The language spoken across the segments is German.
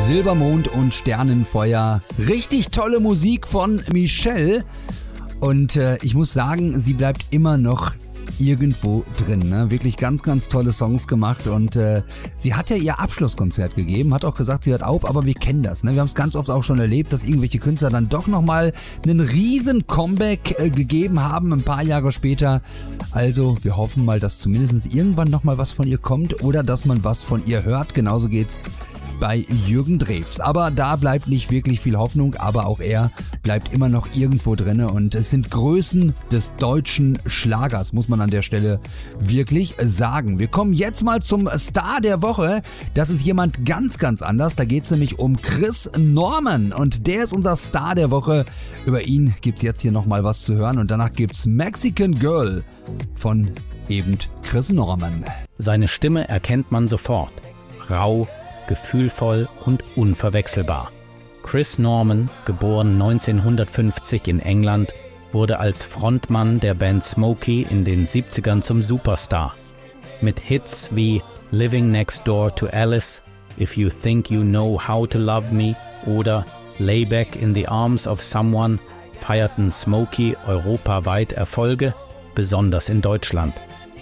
Silbermond und Sternenfeuer. Richtig tolle Musik von Michelle. Und ich muss sagen, sie bleibt immer noch irgendwo drin. Ne? Wirklich ganz, ganz tolle Songs gemacht. Und sie hat ja ihr Abschlusskonzert gegeben, hat auch gesagt, sie hört auf, aber wir kennen das. Ne? Wir haben es ganz oft auch schon erlebt, dass irgendwelche Künstler dann doch nochmal einen riesen Comeback gegeben haben, ein paar Jahre später. Also wir hoffen mal, dass zumindest irgendwann nochmal was von ihr kommt oder dass man was von ihr hört. Genauso geht's bei Jürgen Drews. Aber da bleibt nicht wirklich viel Hoffnung, aber auch er bleibt immer noch irgendwo drin und es sind Größen des deutschen Schlagers, muss man an der Stelle wirklich sagen. Wir kommen jetzt mal zum Star der Woche. Das ist jemand ganz, ganz anders. Da geht es nämlich um Chris Norman und der ist unser Star der Woche. Über ihn gibt es jetzt hier nochmal was zu hören und danach gibt es Mexican Girl von eben Chris Norman. Seine Stimme erkennt man sofort. Rau, gefühlvoll und unverwechselbar. Chris Norman, geboren 1950 in England, wurde als Frontmann der Band Smokey in den 70ern zum Superstar. Mit Hits wie Living Next Door to Alice, If You Think You Know How to Love Me oder Lay Back in the Arms of Someone feierten Smokey europaweit Erfolge, besonders in Deutschland.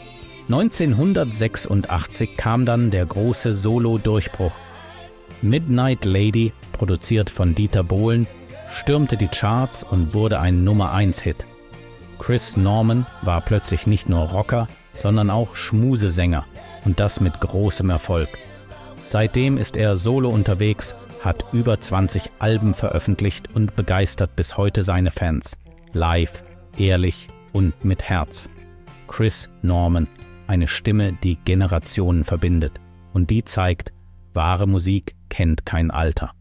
1986 kam dann der große Solo-Durchbruch. Midnight Lady, produziert von Dieter Bohlen, stürmte die Charts und wurde ein Nummer-1-Hit. Chris Norman war plötzlich nicht nur Rocker, sondern auch Schmusesänger und das mit großem Erfolg. Seitdem ist er solo unterwegs, hat über 20 Alben veröffentlicht und begeistert bis heute seine Fans. Live, ehrlich und mit Herz. Chris Norman. Eine Stimme, die Generationen verbindet und die zeigt, wahre Musik kennt kein Alter.